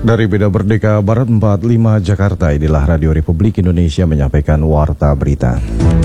Dari Beda Merdeka Barat 45 Jakarta, inilah Radio Republik Indonesia menyampaikan warta berita.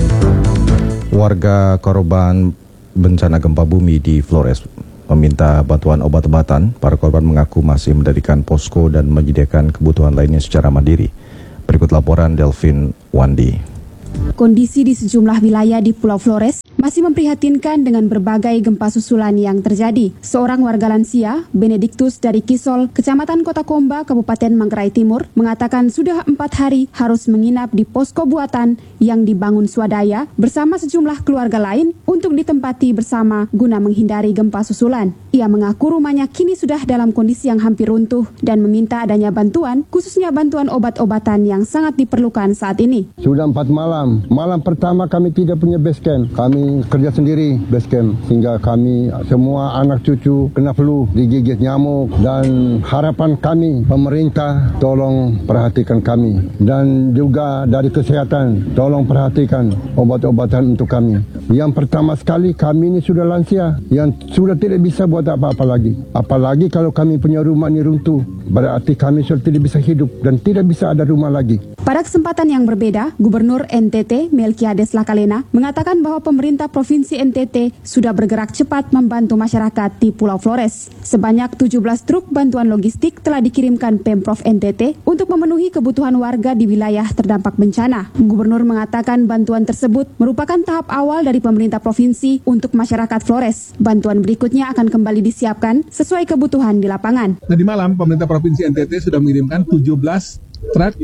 Warga korban bencana gempa bumi di Flores meminta bantuan obat-obatan. Para korban mengaku masih mendirikan posko dan menyediakan kebutuhan lainnya secara mandiri. Berikut laporan Delvin Wandi. Kondisi di sejumlah wilayah di Pulau Flores masih memprihatinkan dengan berbagai gempa susulan yang terjadi. Seorang warga lansia, Benediktus dari Kisol, Kecamatan Kota Komba, Kabupaten Manggarai Timur, mengatakan sudah 4 hari harus menginap di posko buatan yang dibangun swadaya bersama sejumlah keluarga lain untuk ditempati bersama guna menghindari gempa susulan. Ia mengaku rumahnya kini sudah dalam kondisi yang hampir runtuh dan meminta adanya bantuan, khususnya bantuan obat-obatan yang sangat diperlukan saat ini. Sudah 4 malam. Malam pertama kami tidak punya base camp. Kami kerja sendiri base camp. Sehingga kami semua anak cucu kena flu, digigit nyamuk. Dan harapan kami pemerintah tolong perhatikan kami. Dan juga dari kesehatan tolong perhatikan obat-obatan untuk kami. Yang pertama sekali kami ini sudah lansia. Yang sudah tidak bisa buat apa-apa lagi. Apalagi kalau kami punya rumah ini runtuh. Berarti kami sudah tidak bisa hidup dan tidak bisa ada rumah lagi. Pada kesempatan yang berbeda, Gubernur NTT Melkiades Lakalena mengatakan bahwa pemerintah Provinsi NTT sudah bergerak cepat membantu masyarakat di Pulau Flores. Sebanyak 17 truk bantuan logistik telah dikirimkan Pemprov NTT untuk memenuhi kebutuhan warga di wilayah terdampak bencana. Gubernur mengatakan bantuan tersebut merupakan tahap awal dari pemerintah provinsi untuk masyarakat Flores. Bantuan berikutnya akan kembali disiapkan sesuai kebutuhan di lapangan. Tadi malam pemerintah Provinsi NTT sudah mengirimkan 17 truk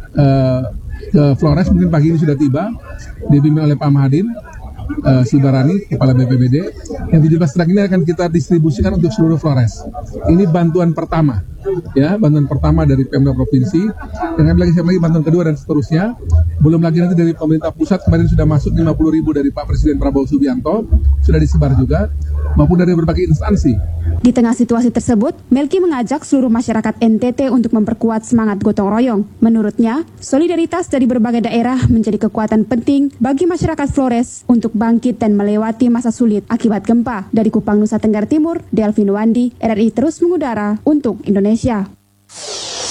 ke Flores, mungkin pagi ini sudah tiba, dibimbing oleh Pak Mahadin Sibarani, Kepala BPBD. Yang 17 truk ini akan kita distribusikan untuk seluruh Flores. Ini bantuan pertama, ya, bantuan pertama dari Pemda Provinsi. Dan kami lagi siap lagi bantuan kedua dan seterusnya. Belum lagi nanti dari pemerintah pusat, kemarin sudah masuk 50.000 dari Pak Presiden Prabowo Subianto, sudah disebar juga, maupun dari berbagai instansi. Di tengah situasi tersebut, Melki mengajak seluruh masyarakat NTT untuk memperkuat semangat gotong royong. Menurutnya, solidaritas dari berbagai daerah menjadi kekuatan penting bagi masyarakat Flores untuk bangkit dan melewati masa sulit akibat gempa. Dari Kupang, Nusa Tenggara Timur, Delvin Wandi, RRI terus mengudara untuk Indonesia.